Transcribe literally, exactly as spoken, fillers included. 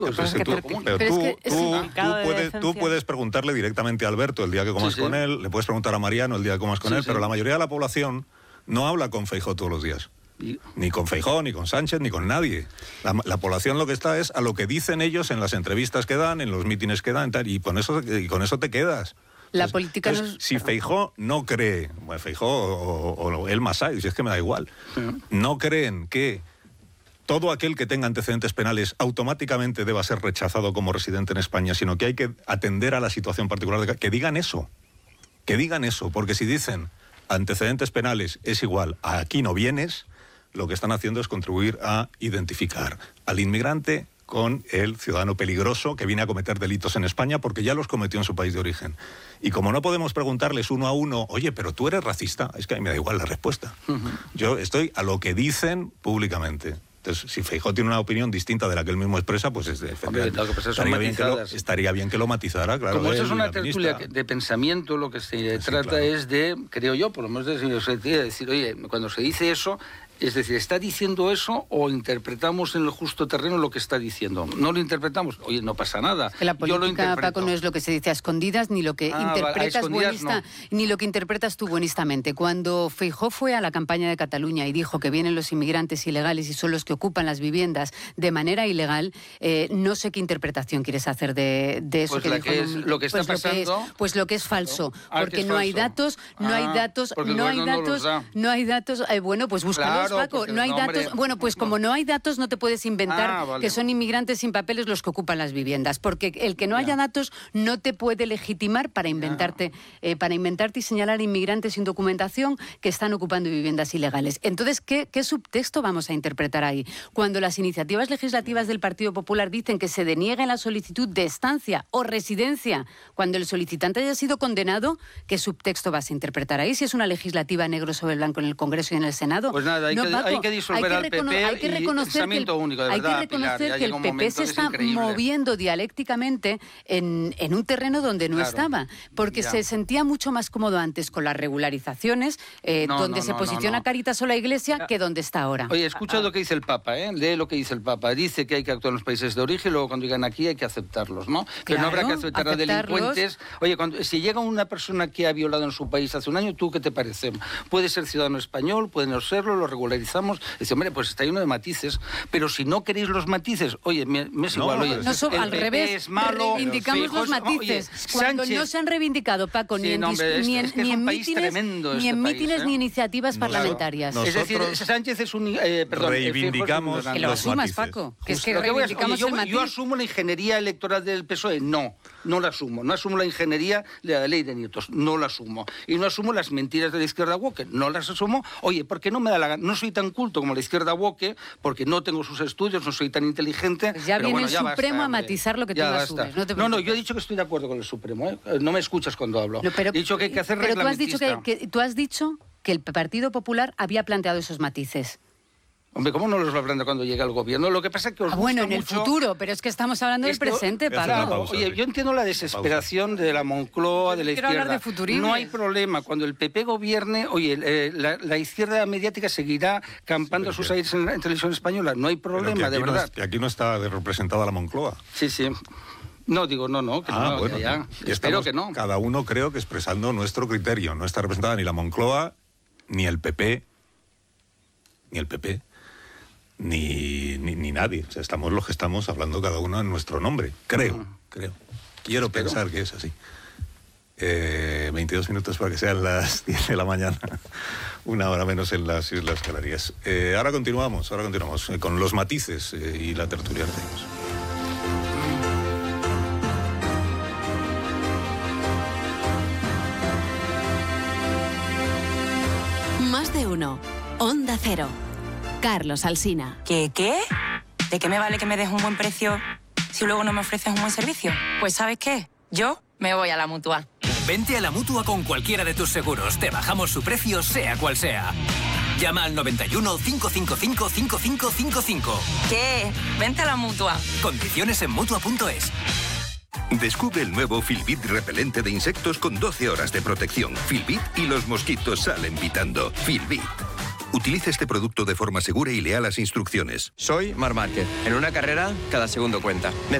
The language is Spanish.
Pues es que tú, pero pero tú, es que tú, es tú, puedes, tú puedes preguntarle directamente a Alberto el día que comas Sí, sí. con él, le puedes preguntar a Mariano el día que comas con Sí, él, sí. pero la mayoría de la población no habla con Feijóo todos los días. Y- Ni con Feijóo, ni con Sánchez, ni con nadie. La, la población lo que está es a lo que dicen ellos en las entrevistas que dan, en los mítines que dan, tal, y con eso, y con eso te quedas. La Entonces, política entonces, no es- si Feijóo no cree, bueno, Feijóo o, o, o el Masai, si es que me da igual, no creen que todo aquel que tenga antecedentes penales automáticamente deba ser rechazado como residente en España, sino que hay que atender a la situación particular de ca- que digan eso, que digan eso, porque si dicen antecedentes penales es igual a aquí no vienes, lo que están haciendo es contribuir a identificar al inmigrante con el ciudadano peligroso que viene a cometer delitos en España porque ya los cometió en su país de origen. Y como no podemos preguntarles uno a uno, oye, pero tú eres racista, es que a mí me da igual la respuesta. Yo estoy a lo que dicen públicamente. Entonces, si Feijóo tiene una opinión distinta de la que él mismo expresa, pues es de, Hombre, lo que pasa es que son estaría, bien que lo, matizadas. estaría bien que lo matizara, claro. Como esto él es y una la tertulia ministra. que- de pensamiento, lo que se Sí, trata claro. es de, creo yo, por lo menos de de decir, oye, cuando se dice eso, es decir, ¿está diciendo eso o interpretamos en el justo terreno lo que está diciendo? No lo interpretamos, oye, no pasa nada. Que la Yo lo política, interpreto. Paco, no es lo que se dice a escondidas, ni lo que Ah, vale, a interpretas escondidas, buenista, ni lo que interpretas tú buenistamente. Cuando Feijóo fue a la campaña de Cataluña y dijo que vienen los inmigrantes ilegales y son los que ocupan las viviendas de manera ilegal, eh, no sé qué interpretación quieres hacer de, de eso Pues que la dijo que en es- un- lo que está pues lo que es- pasando- pues lo que es falso, Ah, que porque es no hay falso. datos, no hay Ah, datos, porque el no hay gobierno no los datos, da. no hay datos. eh, bueno, pues búscalos, Claro, Paco. porque No hay no, datos. hombre, Bueno, pues como no hay datos, no te puedes inventar Ah, vale, que son vale. inmigrantes sin papeles los que ocupan las viviendas, porque el que no haya datos no te puede legitimar para inventarte, eh, para inventarte y señalar inmigrantes sin documentación que están ocupando viviendas ilegales. Entonces, ¿qué, qué subtexto vamos a interpretar ahí? Cuando las iniciativas legislativas del Partido Popular dicen que se deniegue la solicitud de estancia o residencia cuando el solicitante haya sido condenado, ¿qué subtexto vas a interpretar ahí? Si es una legislativa negro sobre blanco en el Congreso y en el Senado. Pues nada, hay No, que- Paco, hay que disolver al recono- P P hay que y reconocer que el- pensamiento único, de hay verdad, que reconocer Pilar, ya que el llega un P P momento se que es está increíble. moviendo dialécticamente en, en un terreno donde no Claro. estaba, porque Ya. se sentía mucho más cómodo antes con las regularizaciones, eh, No, donde no, se no, posiciona no, no. Caritas o la Iglesia, que donde está ahora. Oye, escucha lo que dice el Papa, ¿eh? Lee lo que dice el Papa. Dice que hay que actuar en los países de origen y luego cuando llegan aquí hay que aceptarlos, ¿no? Que no habrá que Claro, aceptar a aceptarlos. delincuentes. Oye, cuando, si llega una persona que ha violado en su país hace un año, ¿tú qué te parece? Puede ser ciudadano español, puede no serlo, lo regularizamos. Dice, hombre, pues está lleno de matices. Pero si no queréis los matices, oye, me, me es No, igual, oye. pues No, so- el al P P revés, es malo, reivindicamos Feijóo los es- matices. oye, Cuando Sánchez- no se han reivindicado, Paco, Sí, ni en, no, dis- hombre, es- ni en, es que es ni un en país mítines, tremendo ni este en país, mítines ¿eh? ni iniciativas Claro. parlamentarias. Nos- Es decir, Nosotros Sánchez es un... eh, perdón, el Feijóo es un reivindicamos ignorante. Que lo los asumas, matices. Paco, que es que Lo que voy a- reivindicamos oye, yo, el matiz. yo asumo la ingeniería electoral del P S O E, no, no la asumo. No asumo la ingeniería de la ley de Nietos, no la asumo. Y no asumo las mentiras de la izquierda woke, no las asumo. Oye, porque no me da la gana, no soy tan culto como la izquierda woke, porque no tengo sus estudios, no soy tan inteligente. Pues ya pero viene bueno, el ya Supremo basta, a hombre. matizar lo que Ya tú basta. asumes, no te no, no, preocupes. yo he dicho que estoy de acuerdo con el Supremo, ¿eh? No me escuchas cuando hablo. No, pero- he dicho que hay que hacer pero tú has dicho que, reglamentista. que- tú has dicho que el Partido Popular había planteado esos matices. Hombre, ¿cómo no los va a plantear cuando llegue al gobierno? Lo que pasa es que os Ah, bueno, en gusta el mucho- futuro, pero es que estamos hablando del Esto- presente, Voy a hacer una Paco. pausa. Oye, sí. yo entiendo la desesperación de la Moncloa, de la Quiero izquierda. hablar de futuribles. No hay problema. Cuando el P P gobierne, oye, eh, la, la izquierda mediática seguirá campando Sí, sus pero aires en, en televisión española. No hay Pero que problema, aquí de no verdad. es- que aquí no está representada la Moncloa. Sí, sí. No, digo, no, no, que Ah, no, bueno. ya, ya. no. Y Espero estamos que no. Cada uno creo que expresando nuestro criterio. No está representada ni la Moncloa, ni el P P, ni el P P, ni, ni, ni nadie. O sea, estamos los que estamos hablando cada uno en nuestro nombre. Creo, Ujú. creo. Quiero pensar que es así. Eh, veintidós minutos para que sean las diez de la mañana. Una hora menos en las Islas Canarias. Eh, ahora continuamos, ahora continuamos eh, con los matices eh, y la tertulia que tenemos. Más de uno. Onda Cero. Carlos Alsina. ¿Qué qué? ¿De qué me vale que me des un buen precio si luego no me ofreces un buen servicio? Pues ¿sabes qué? Yo me voy a la Mutua. Vente a la Mutua con cualquiera de tus seguros. Te bajamos su precio, sea cual sea. Llama al noventa y uno, cinco cinco cinco, cinco cinco cinco cinco. ¿Qué? Vente a la Mutua. Condiciones en Mutua punto es. Descubre el nuevo Filbit repelente de insectos con doce horas de protección. Filbit y los mosquitos salen pitando. Filbit. Utilice este producto de forma segura y lea las instrucciones. Soy Marc Márquez. En una carrera, cada segundo cuenta.